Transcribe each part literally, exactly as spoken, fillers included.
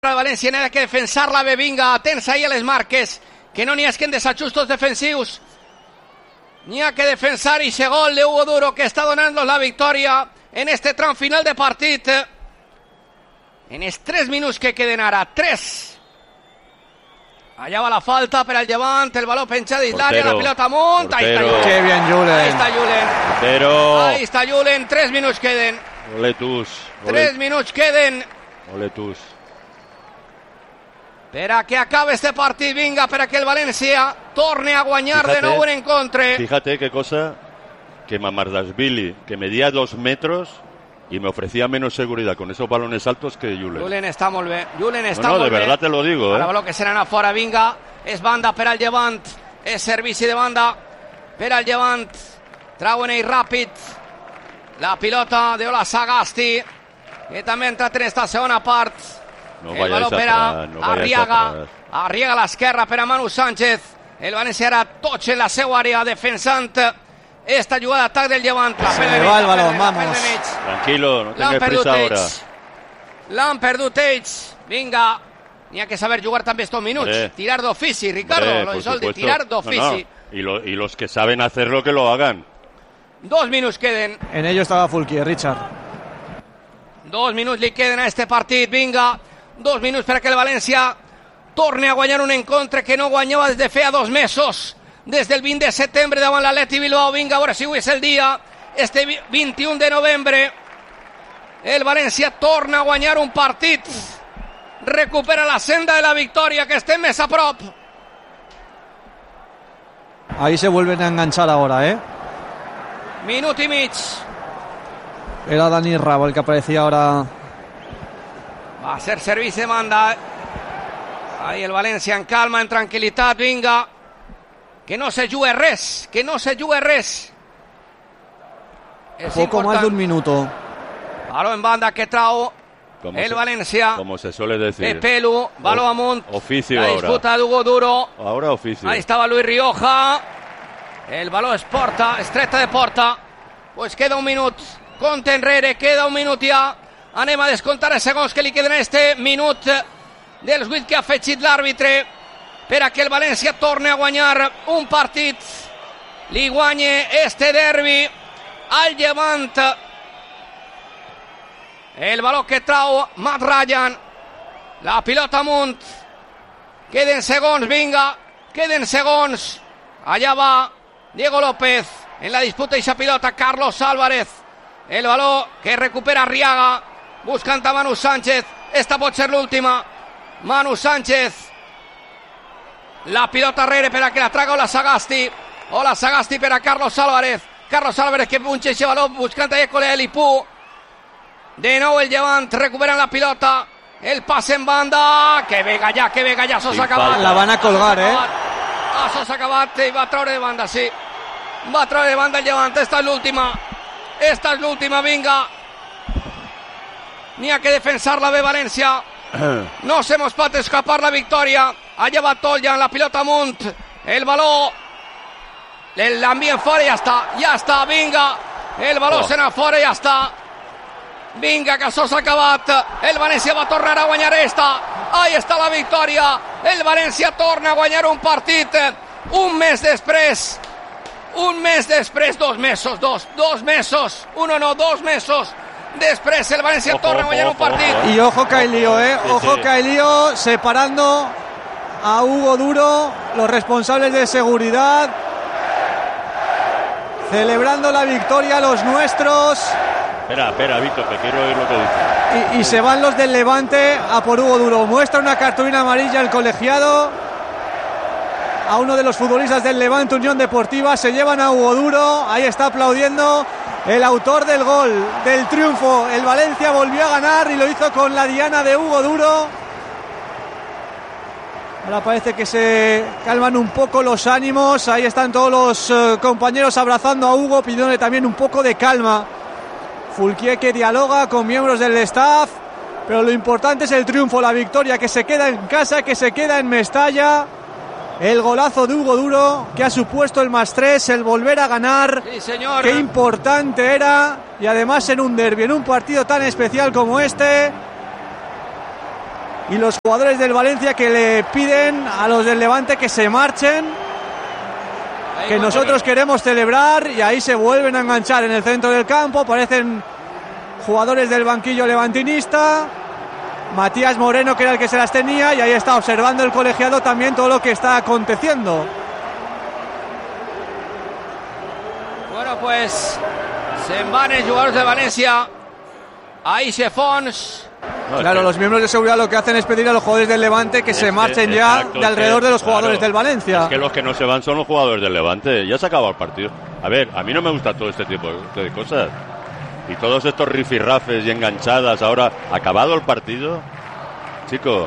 El Valencia n'ha que defensar-la bé, vinga, atents ahí a les marques, que no n'hi ha que en desajustos defensius, n'hi ha que defensar, i gol de Hugo Duro que està donant-los la victòria en este tram final de partit, en els tres minuts que queden ara, tres. Allà va la falta per al Llevant, el baló penjat dins l'àrea, la pilota amunt, ahí està Julen. Qué bien Julen. Ahí està Julen. Pero... Ahí està Julen, tres minuts queden. Oletus. Tres minuts queden. Oletus. Per a que acabe este partit, vinga, per a que el València torne a guanyar Fíjate, de nou en encontre. Fíjate qué cosa, que Mamardashvili, que medía dos metros y me ofrecía menos seguridad con esos balones altos que Julen. Julen està molt bé, Julen està no, no, molt de bé. verdad te lo digo, Ara eh. baló que se n'anà fora, vinga, és banda per al Llevant, és servici de banda per al Llevant, trauen ell ràpid, la pilota de Ola Sagasti, que també ha entrat en esta segona part. No el baló per a atrás, no Arriaga, atrás. Arriaga a l'esquerra per a Manu Sánchez, el València era tots en la seva àrea defensant esta jugada d'atac del Llevant. Se le va el balón, vamos. Tranquilo, no tengas prisa ahora. L'han perdut ells, vinga, n'hi ha que saber jugar també estos minuts, Hombre. tirar d'ofici, Ricardo, Hombre, lo por hizo el de supuesto. tirar d'ofici. No, no. Y, lo, y los que saben hacerlo, que lo hagan. Dos minuts queden. En ello estaba Fulquier, Richard. Dos minuts li queden a este partit, vinga, dos minuts per a que el València torne a guanyar un encontre que no guanyava des de feia dos mesos, des del vint de setembre davant l'Atleti Bilbao. Vinga, a veure si avui és el dia, este vint-i-un de novembre, el València torna a guanyar un partit, recupera la senda de la victòria, que estem més a prop. Ahí se vuelven a enganchar ahora, ¿eh? Minut i mig. Era Dani Rabo el que aparecía ahora. Va a ser servici de banda. Ahí el València en calma, en tranquil·litat, vinga. Que no se jugue res, que no se jugue res. Es Poco important. más de un minuto. Baló en banda que trau Como el se, València. Como se suele decir. De Pelu, baló O- amunt. Oficio La ahora. disputa de Hugo Duro. Ahora oficio. Ahí estaba Luis Rioja. El baló es porta, estreta de porta. Pues queda un minut. Compte enrere, queda un minut ja. Anem a descomptar els segons que li queden en este minut dels vuit que ha afegit l'àrbitre per a que el València torne a guanyar un partit. Li guanye este derbi al Llevant. El baló que trau Matt Ryan. La pilota amunt. Queden segons, vinga. Queden segons. Allà va Diego López. En la disputa esa pilota Carlos Álvarez. El baló que recupera Arriaga. Buscant a Manu Sánchez. Esta pot ser l'última. Manu Sánchez. La pilota rere per a que la traga Ola Sagasti. Ola Sagasti per a Carlos Álvarez. Carlos Álvarez que punxa ese baló buscant a Ecole Elipú. De nou el Llevant, recuperen la pilota. El pase en banda. Que ve Gallà, que ve Gallà, s'ha acabat. La van a colgar, eh? Ah, s'ha acabat i va treure de banda, sí. Va treure de banda el Llevant. Esta és l'última. Esta és l'última, vinga. N'hi ha que defensar-la bé València. No se mos pot escapar la victòria. Allà va Toljan, la pilota amunt. El baló l'envien fora i ja està. Ja està, vinga. El baló Oh. se n'ha fora i ja està. Vinga, que això s'ha acabat. El València va tornar a guanyar esta. Ahí està la victòria. El València torna a guanyar un partit un mes després. Un mes després, dos mesos, dos, dos mesos. Uno no, dos mesos. Després el València Ojo, torna a guanyar un ojo, partit. ojo. Y ojo que hay lío, ¿eh? Sí, Ojo sí. que hay lío separando a Hugo Duro, los responsables de seguridad. Celebrando la victoria los nuestros. Espera, espera, Víctor, que quiero oír lo que dice. Y, y se van los del Levante a por Hugo Duro. Muestra una cartulina amarilla el colegiado a uno de los futbolistas del Levante Unión Deportiva. Se llevan a Hugo Duro. Ahí está aplaudiendo el autor del gol, del triunfo. El Valencia volvió a ganar y lo hizo con la diana de Hugo Duro. Ahora parece que se calman un poco los ánimos. Ahí están todos los eh, compañeros abrazando a Hugo, pidiéndole también un poco de calma. Fulquier que dialoga con miembros del staff, pero lo importante es el triunfo, la victoria, que se queda en casa, que se queda en Mestalla. El golazo de Hugo Duro, que ha supuesto el más tres, el volver a ganar. Sí, señor. Qué importante era, y además en un derbi, en un partido tan especial como este. y los jugadores del Valencia que le piden a los del Levante que se marchen, que nosotros queremos celebrar, y ahí se vuelven a enganchar en el centro del campo. Parecen jugadores del banquillo levantinista. Matías Moreno, que era el que se las tenía, y ahí está observando el colegiado también todo lo que está aconteciendo. Bueno, pues se van los jugadores de Valencia. Ahí se Fons. No, claro, que los miembros de seguridad lo que hacen es pedir a los jugadores del Levante que se marchen que, ya exacto, de alrededor que, de los jugadores claro, del Valencia. Es que los que no se van son los jugadores del Levante. Ya se acabó el partido. A ver, a mí no me gusta todo este tipo de cosas. Y todos estos rifirrafes y enganchadas. Ahora, acabado el partido, chico,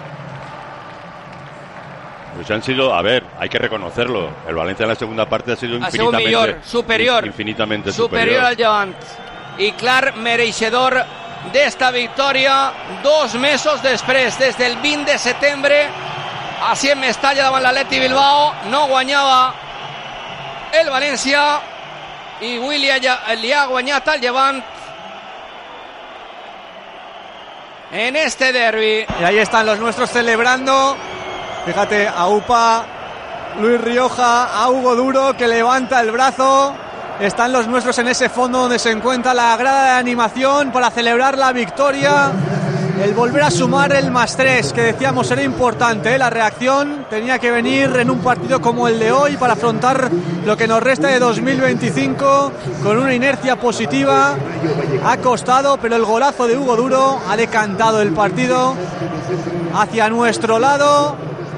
pues han sido, a ver, hay que reconocerlo. El Valencia en la segunda parte ha sido infinitamente millor, superior, infinitamente superior, superior al Llevant. Y clar mereixedor d'esta victòria dos mesos després, des del vint de setembre, així en Mestalla davant l'Atleti Bilbao. No guanyava el València i avui li ha, li ha guanyat el Llevant en este derbi. Y ahí están los nuestros celebrando. Fíjate, a Upa, Luis Rioja, a Hugo Duro, que levanta el brazo. Están los nuestros en ese fondo donde se encuentra la grada de animación para celebrar la victoria. El volver a sumar el más tres, que decíamos era importante, ¿eh? La reacción tenía que venir en un partido como el de hoy para afrontar lo que nos resta de dos mil veinticinco con una inercia positiva. Ha costado, pero el golazo de Hugo Duro ha decantado el partido hacia nuestro lado.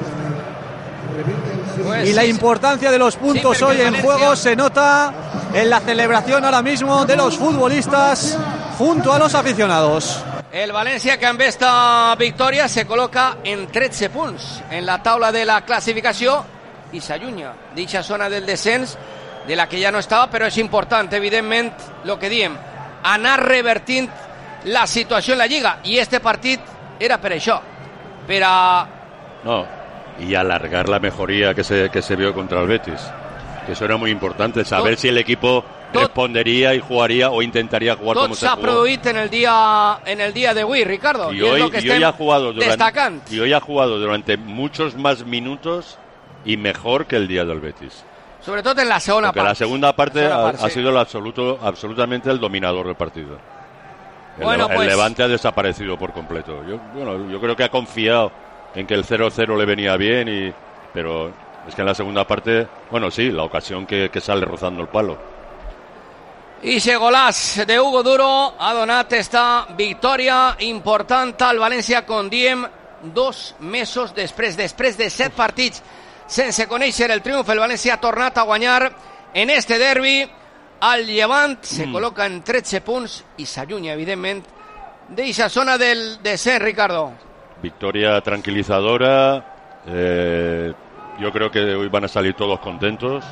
Pues y la importancia de los puntos sí, hoy en juego se nota en la celebración ahora mismo de los futbolistas junto a los aficionados. El València, que amb esta victòria se col·loca en tretze punts en la taula de la classificació i s'allunya d'eixa zona del descens de la que ja no estava, però és important, evidentment, el que diem, anar revertint la situació en la Lliga, i este partit era per això, per a... No, y alargar la mejoría que se, que se vio contra el Betis, que eso era muy importante, saber tot, si el equipo tot, respondería y jugaría o intentaría jugar como se jugó. Tot s'ha produït en el dia en el dia d'avui, Ricardo, y, y hoy, es lo que y hoy ha jugado durante, destacant. Y hoy ha jugado durante muchos más minutos y mejor que el día del Betis. Sobre todo en la segunda Porque parte. la segunda parte, la segunda parte ha, sí. ha sido el absoluto, absolutamente el dominador del partido. El, bueno, el pues, Levante ha desaparecido por completo. Yo, bueno, yo creo que ha confiado en que el cero cero le venía bien, y pero es que en la segunda parte, bueno, sí, la ocasión que, que sale rozando el palo. I ese golàs de Hugo Duro ha donat esta victòria important al València, com diem, dos mesos després, després de set partits sense conèixer el triomf. El València ha tornat a guanyar en este derbi. El Llevant se mm. col·loca en tretze punts i s'allunya, evidentment, d'eixa zona del descens, Ricardo. Victoria tranquilizadora. Eh, yo creo que hoy van a salir todos contentos.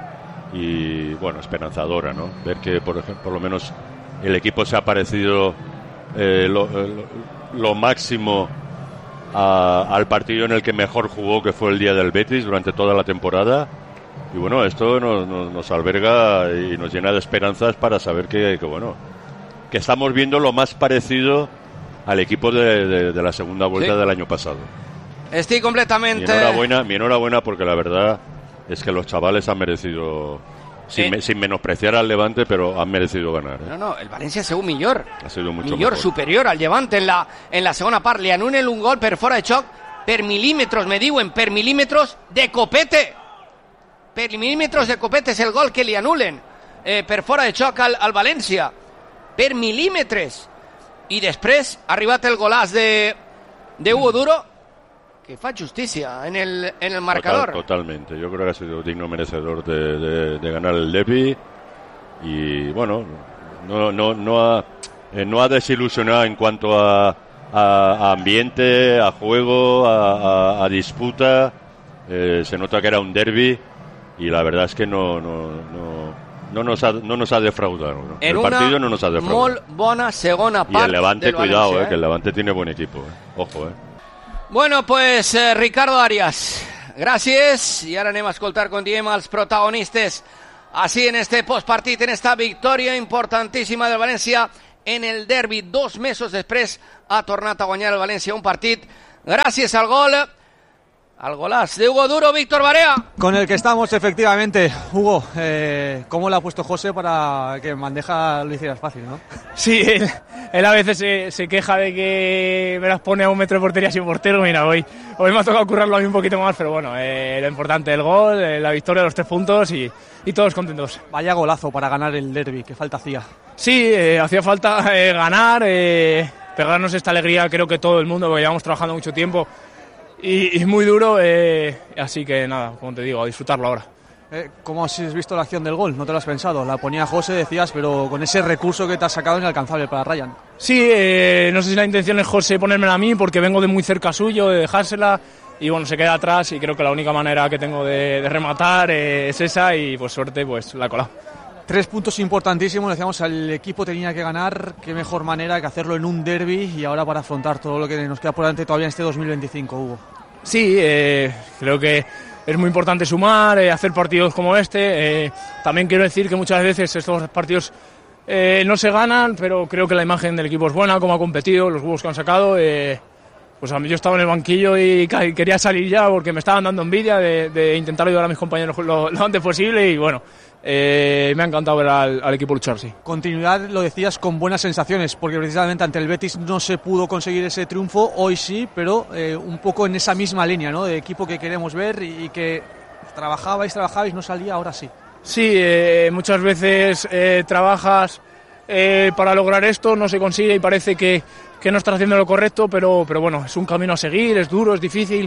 Y bueno, esperanzadora, ¿no? Ver que por ejemplo, por lo menos el equipo se ha parecido eh, lo, lo, lo máximo a, al partido en el que mejor jugó, que fue el día del Betis durante toda la temporada. Y bueno, esto nos, nos, nos alberga y nos llena de esperanzas para saber que, que bueno, que estamos viendo lo más parecido al equipo de, de, de la segunda vuelta sí. del año pasado. Estoy completamente... Mi enhorabuena, mi enhorabuena porque la verdad es que los chavales han merecido, sin, eh. me, sin menospreciar al Levante, pero han merecido ganar. ¿eh? No, no, el València ha sigut millor. Ha sido mucho millor, mejor. superior al Levante en la, en la segona part. Li anulen un gol per fora de xoc, per milímetros, me diuen, per milímetros de copete. Per milímetros de copete és el gol que li anulen eh, per fora de xoc al, al València. Per milímetres. I després ha arribat el golàs de, de Hugo Duro, que fa justícia en el, en el marcador. Total, totalmente. Yo creo que ha sido digno merecedor de, de, de ganar el derbi. Y bueno, no, no, no, ha, eh, no ha desilusionado en cuanto a, a, a ambiente, a juego, a, a, a disputa. Eh, se nota que era un derbi y la verdad es que no, no, no, no, nos, ha, no nos ha defraudado. ¿no? El partido no nos ha defraudado. Molt bona segona part. Y el Levante, cuidado, València, eh, que el Levante tiene buen equipo. Eh. Ojo, eh. Bueno, pues eh, Ricardo Arias, gràcies, i ara anem a escoltar, com diem, els protagonistes així en este postpartit, en esta victòria importantíssima del València en el derbi. Dos mesos després ha tornat a guanyar el València un partit gràcies al gol, al golaç de Hugo Duro. Víctor Barea. Con el que estamos, efectivamente. Hugo, eh, ¿cómo le ha puesto José para que en bandeja lo hicieras fácil, no? Sí, él, él a veces se, se queja de que me las pone a un metro de portería sin portero. Mira, hoy, hoy me ha tocado currarlo a mí un poquito más, pero bueno, eh, lo importante, el gol, eh, la victoria, los tres puntos y, y todos contentos. Vaya golazo para ganar el derbi, qué falta hacía. Sí, eh, hacía falta eh, ganar, eh, pegarnos esta alegría, creo que todo el mundo, porque llevamos trabajando mucho tiempo y, y muy duro, eh, así que nada, como te digo, a disfrutarlo ahora. Eh, ¿Cómo has visto la acción del gol? ¿No te lo has pensado? La ponía José, decías, pero con ese recurso que te has sacado inalcanzable para Ryan. Sí, eh, no sé si la intención es José ponérmela a mí, porque vengo de muy cerca suyo, de dejársela, y bueno, se queda atrás y creo que la única manera que tengo de, de rematar eh, es esa y pues suerte, pues la he colado. Tres puntos importantísimos, decíamos, el equipo tenía que ganar, qué mejor manera que hacerlo en un derbi y ahora para afrontar todo lo que nos queda por delante todavía en este dos mil veinticinco, Hugo. Sí, eh, creo que es muy importante sumar, eh, hacer partidos como este, eh, también quiero decir que muchas veces estos partidos eh, no se ganan, pero creo que la imagen del equipo es buena, cómo ha competido, los huevos que han sacado, eh, pues a mí yo estaba en el banquillo y quería salir ya porque me estaban dando envidia de, de intentar ayudar a mis compañeros lo, lo antes posible y bueno, Eh, me ha encantado ver al, al equipo luchar, sí. Continuidad, lo decías, con buenas sensaciones, porque precisamente ante el Betis no se pudo conseguir ese triunfo, hoy sí, pero eh, un poco en esa misma línea, ¿no? De equipo que queremos ver y, y que trabajabais, trabajabais, no salía, ahora sí. Sí, eh, muchas veces eh, trabajas eh, para lograr esto, no se consigue y parece que, que no estás haciendo lo correcto, pero, pero bueno, es un camino a seguir, es duro, es difícil,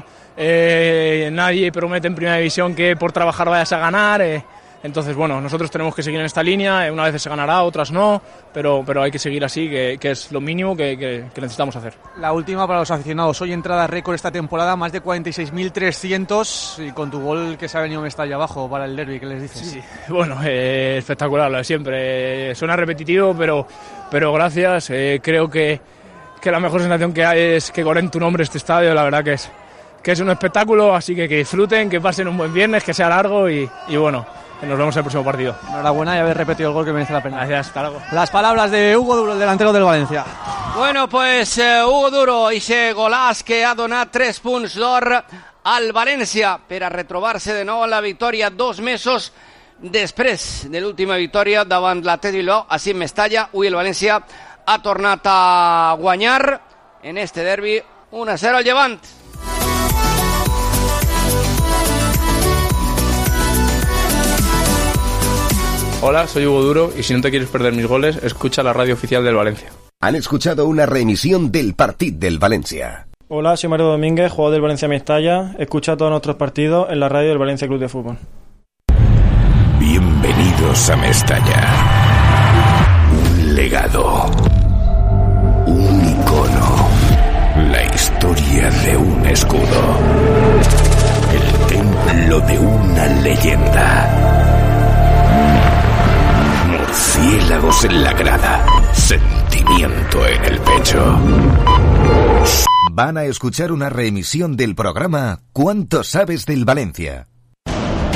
eh, nadie promete en primera división que por trabajar vayas a ganar, eh, entonces, bueno, nosotros tenemos que seguir en esta línea, una vez se ganará, otras no, pero, pero hay que seguir así, que, que es lo mínimo que, que, que necesitamos hacer. La última para los aficionados, hoy entrada récord esta temporada, más de cuarenta y seis mil trescientos y con tu gol que se ha venido Mestalla abajo para el derbi, ¿qué les dices? Sí, bueno, eh, espectacular, lo de siempre, eh, suena repetitivo, pero, pero gracias, eh, creo que, que la mejor sensación que hay es que corren tu nombre este estadio, la verdad que es, que es un espectáculo, así que que disfruten, que pasen un buen viernes, que sea largo y, y bueno, nos vemos en el próximo partido. Enhorabuena y haber repetido el gol que merece la pena. Gracias, hasta luego. Las palabras de Hugo Duro, el delantero del Valencia. Bueno, pues eh, Hugo Duro i ese golaç que ha donat tres punts d'or al València per a retrobar-se de nou en la victòria dos mesos després de l'última victòria davant l'Atlètic Bilbao així en Mestalla. Avui el València ha tornat a guanyar en este derbi uno a cero al Llevant. Hola, soy Hugo Duro y si no te quieres perder mis goles, escucha la radio oficial del Valencia. Han escuchado una reemisión del partido del Valencia. Hola, soy Mario Domínguez, jugador del Valencia Mestalla. Escucha todos nuestros partidos en la radio del Valencia Club de Fútbol. Bienvenidos a Mestalla. Un legado. Un icono. La historia de un escudo. El templo de una leyenda. Murciélagos en la grada, sentimiento en el pecho. Van a escuchar una reemisión del programa ¿Cuánto sabes del Valencia?